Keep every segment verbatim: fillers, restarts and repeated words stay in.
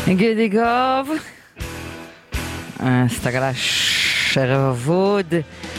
גידיגוב סתגלה שרב אבוד,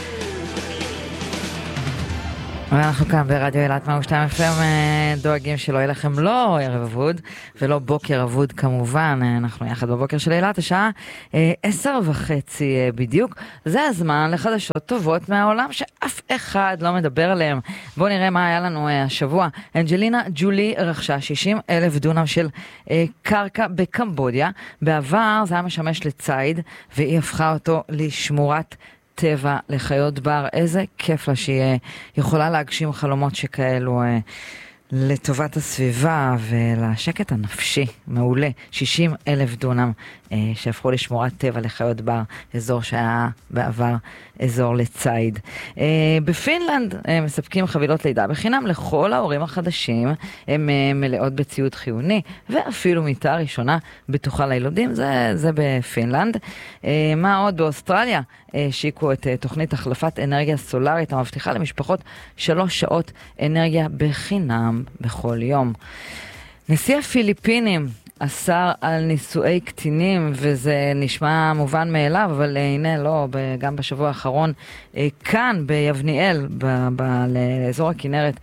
ואנחנו כאן ברדיו אילת מאה ושתיים אף אם דואגים שלא יהיה לכם לא ערב אבוד ולא בוקר אבוד כמובן. אנחנו יחד בבוקר של אילת, השעה עשר וחצי בדיוק. זה הזמן לחדשות טובות מהעולם שאף אחד לא מדבר עליהם. בואו נראה מה היה לנו השבוע. אנג'לינה ג'ולי רכשה שישים אלף דונם של קרקע בקמבודיה. בעבר זה היה משמש לציד והיא הפכה אותו לשמורת טבע לחיות בר. איזה כיף לה שהיא יכולה להגשים חלומות שכאלו לטובת הסביבה ולשקט הנפשי. מעולה. שישים אלף דונם שהפכו לשמורת טבע לחיות בר, אזור שהיה בעבר אזור לציד. בפינלנד מספקים חבילות לידה בחינם לכל ההורים החדשים. הם מלאות בציוד חיוני ואפילו מיטה ראשונה בטוחה לילדים. זה, זה בפינלנד. מה עוד? באוסטרליה שיקו את תוכנית החלפת אנרגיה סולארית המבטיחה למשפחות שלוש שעות אנרגיה בחינם בכל יום. נשיא הפיליפינים אסר על נישואי קטינים, וזה נשמע מובן מאליו, אבל הנה לא, גם בשבוע האחרון כאן ביבניאל, לאזור הכנרת,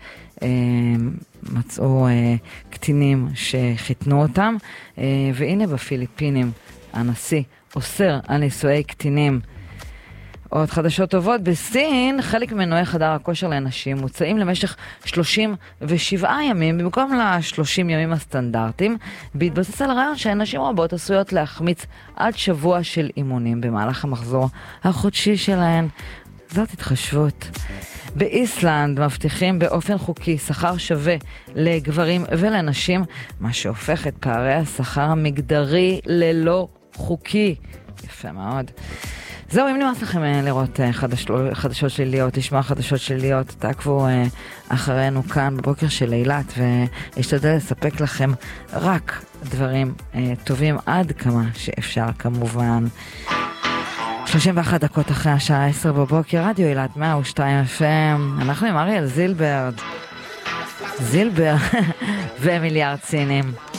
מצאו קטינים שחיתנו אותם, והנה בפיליפינים הנשיא אוסר על נישואי קטינים. עוד חדשות טובות, בסין חלק ממנועי חדר הכושר לאנשים מוצאים למשך שלושים ושבעה ימים במקום ל-שלושים ימים הסטנדרטיים, בהתבסס על הרעיון שאנשים רבות עשויות להחמיץ עד שבוע של אימונים במהלך המחזור החודשי שלהן. זאת התחשבות. באיסלנד מבטיחים באופן חוקי שכר שווה לגברים ולנשים, מה שהופך את פערי השכר המגדרי ללא חוקי. יפה מאוד. זהו, אם נמאס לכם לראות חדשות שליליות, לשמוע חדשות שליליות, תעקבו אחרינו כאן בבוקר של אילת, ואשתדל לספק לכם רק דברים טובים עד כמה שאפשר כמובן. שלושים ואחת דקות אחרי השעה עשר בבוקר, רדיו אילת מאה ושתיים אף אם, אנחנו עם אריאל זילבר, זילבר ומיליארד סינים.